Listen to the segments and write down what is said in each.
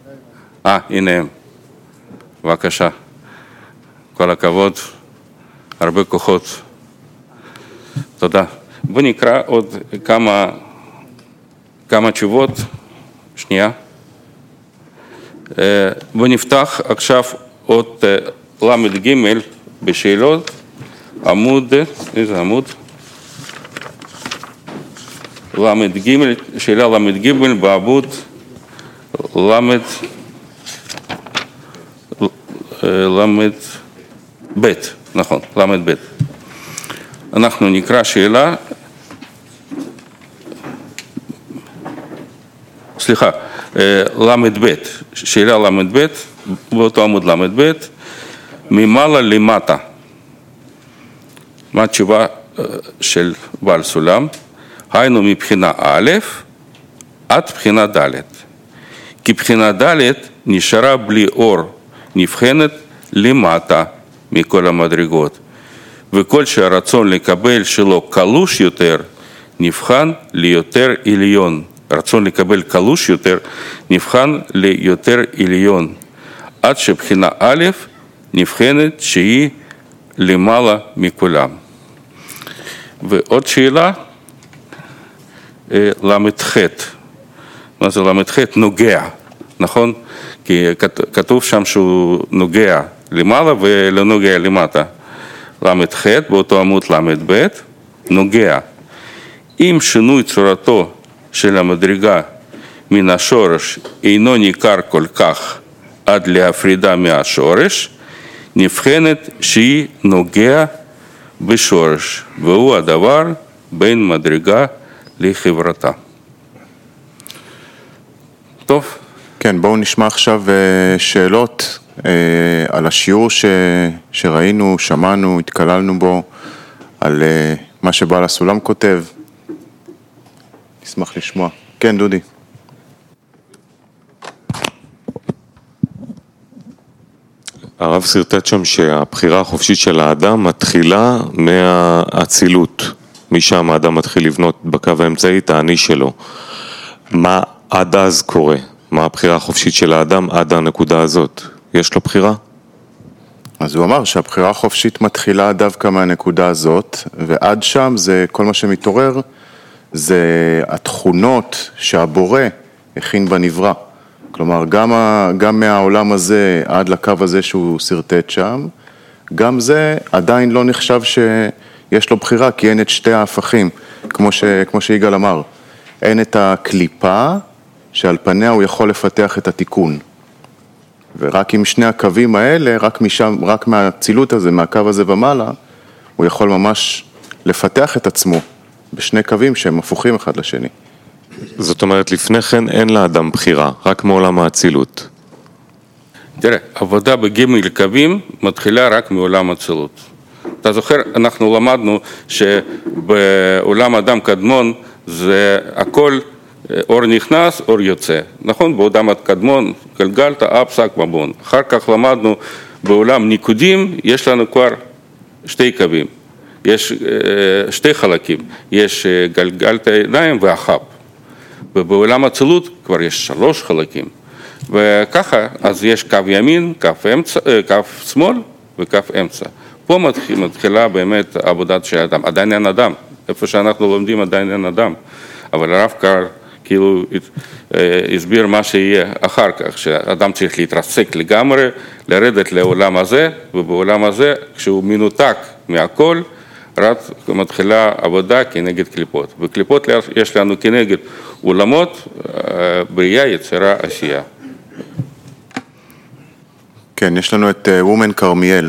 הנה הם. בבקשה. כל הכבוד. הרבה כוחות. תודה. בוא נקרא עוד כמה תשובות. שנייה. בוא נפתח עכשיו עוד למד ג' בשאלות. עמוד, איזה עמוד? למד ג', שאלה למד ג' בעמוד למד ב', נכון, למד ב'. אנחנו נקרא שאלה, סליחה, למד ב', שאלה למד ב', באותו עמוד למד ב', ממעלה למטה. מה התשובה של בעל סולם? היינו מבחינה א' עד בחינה ד'. כי בחינה ד' נשארה בלי אור, נבחנת למטה מכל המדרגות. וכל שהרצון לקבל שלו קלוש יותר, נבחן ליותר עליון. רצון לקבל קלוש יותר, נבחן ליותר עליון. עד שבחינה א' נבחנת שהיא למעלה מכולם. ועוד שאלה, למ"ח. מה זה למ"ח? נוגע, נכון? כי כתוב שם שהוא נוגע למעלה ולא נוגע למטה. למ"ח, באותו עמוד למ"ב, נוגע. אם שינוי צורתו של המדרגה מן השורש אינו ניכר כל כך עד להפרידה מהשורש, נבחנת שהיא נוגע בשורש, והוא הדבר בין מדרגה לחברתה. טוב. כן, בואו נשמע עכשיו שאלות על השיעור שראינו, שמענו, התקללנו בו, על מה שבעל הסולם כותב. נשמח לשמוע. כן, דודי. הרב סרטט שם שהבחירה החופשית של האדם מתחילה מהאצילות. משם האדם מתחיל לבנות בקו האמצעי את האני שלו. מה עד אז קורה? מה הבחירה החופשית של האדם עד הנקודה הזאת? יש לו בחירה? אז הוא אמר שהבחירה החופשית מתחילה דווקא מהנקודה הזאת, ועד שם זה כל מה שמתעורר, זה התכונות שהבורא הכין בנברא. כלומר, גם מהעולם הזה עד לקו הזה שהוא סרטט שם, גם זה עדיין לא נחשב שיש לו בחירה, כי אין את שתי ההפכים, כמו שיגאל אמר. אין את הקליפה שעל פניה הוא יכול לפתח את התיקון. ורק עם שני הקווים האלה, רק מהצילות הזה, מהקו הזה ומעלה, הוא יכול ממש לפתח את עצמו בשני קווים שהם הפוכים אחד לשני. זאת אומרת, לפני כן אין לאדם בחירה, רק מעולם האצילות. תראה, עבודה בג' קווים מתחילה רק מעולם האצילות. אתה זוכר, אנחנו למדנו שבעולם אדם קדמון זה הכל אור נכנס, אור יוצא. נכון? בעולם הקדמון גלגלת, פסק מבון. אחר כך למדנו בעולם ניקודים, יש לנו כבר שתי קווים. יש שתי חלקים. יש גלגלת עיניים והחב. ובעולם האצילות כבר יש 3 חלקים. וככה, אז יש קו ימין, קו שמאל וקו אמצע. פה מתחילה באמת עבודת של אדם. עדיין אין אדם. איפה שאנחנו לומדים עדיין אין אדם. אבל הרב קרל כאילו הסביר מה שיהיה אחר כך, שאדם צריך להתרסק לגמרי, לרדת לעולם הזה, ובעולם הזה, כשהוא מנותק מהכל, רק מתחילה עבודה כנגד קליפות. וקליפות יש לנו כנגד עולמות, בריאה, יצירה, עשייה. כן, יש לנו את וומן כרמיאל.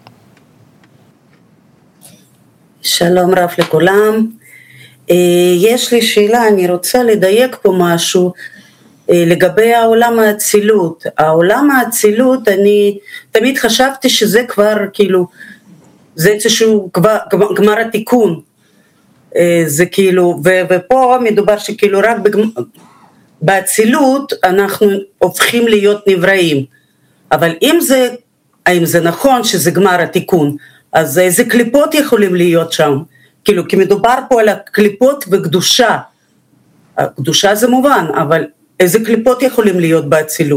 שלום רב לכולם. יש לי שאלה, אני רוצה לדייק פה משהו לגבי העולם האצילות. העולם האצילות, אני תמיד חשבתי שזה כבר כאילו, זה איזשהו גמר התיקון. זה כאילו, ופה מדובר שכאילו רק באצילות אנחנו הופכים להיות נבראים. אבל האם זה נכון שזה גמר התיקון, אז איזה קליפות יכולים להיות שם? כאילו, כי מדובר פה על הקליפות וקדושה. הקדושה זה מובן, אבל איזה קליפות יכולים להיות באצילות?